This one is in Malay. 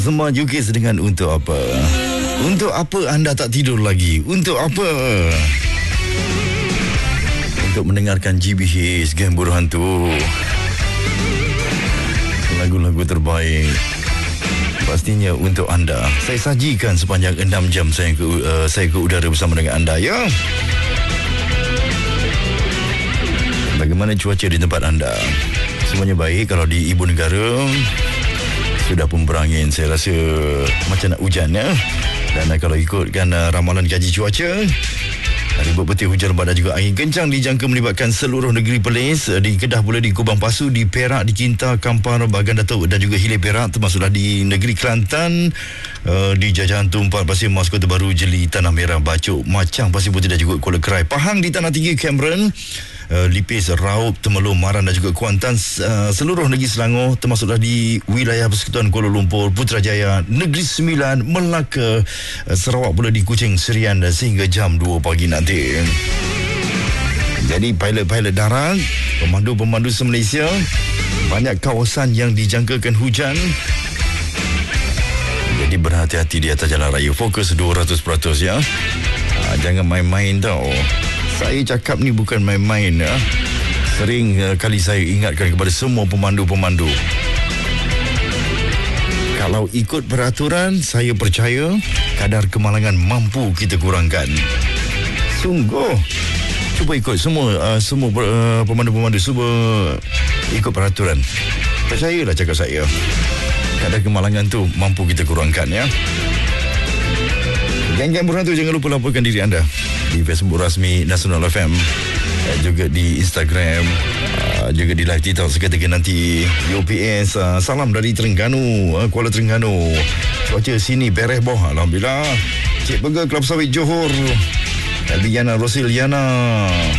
Azma Jukis dengan Untuk Apa. Untuk apa anda tak tidur lagi? Untuk apa? Untuk mendengarkan GBH Gang Buruh Hantu, lagu-lagu terbaik pastinya untuk anda. Saya sajikan sepanjang 6 jam saya ke udara bersama dengan anda, ya. Bagaimana cuaca di tempat anda? Semuanya baik. Kalau di ibu negara sudah pun berangin, saya rasa macam nak hujan, ya. Dan kalau ikutkan ramalan gaji cuaca, hari berpetir hujan lebat dan juga angin kencang dijangka melibatkan seluruh negeri Perlis, di Kedah pula, di Kubang Pasu, di Perak, di Kinta, Kampar, Bagan Datuk dan juga Hilir Perak, termasuklah di negeri Kelantan, di Jajahan Tumpat, Pasir Mas, Kota Baru, Jeli, Tanah Merah, Bacok, Macang, Pasir Putih dan juga Kuala Kerai, Pahang di Tanah Tinggi, Cameron, Lipis, Raub, Temelung, Maran dan juga Kuantan, seluruh negeri Selangor, termasuklah di wilayah Persekutuan Kuala Lumpur, Putrajaya, Negeri Sembilan, Melaka, Sarawak pula, di Kuching, Serian sehingga jam 2 pagi nanti. Jadi pilot-pilot darat, pemandu-pemandu se-Malaysia, banyak kawasan yang dijangkakan hujan. Jadi berhati-hati di atas jalan raya. Fokus 200%, ya. Jangan main-main tau. Saya cakap ni bukan main-main, ya. Sering kali saya ingatkan kepada semua pemandu-pemandu, kalau ikut peraturan, saya percaya kadar kemalangan mampu kita kurangkan. Sungguh. Cuba ikut semua pemandu-pemandu, cuba ikut peraturan. Percayalah cakap saya. Kadar kemalangan tu mampu kita kurangkan, ya. Geng-geng Buruh Hantu, jangan lupa laporkan diri anda di Facebook rasmi Nasional FM, juga di Instagram, juga di live TikTok seketika nanti. UPS, salam dari Terengganu, Kuala Terengganu. Cuaca sini beres boh, alhamdulillah. Cik Burger, Kelab Sawit Johor, Liana Rosiliana.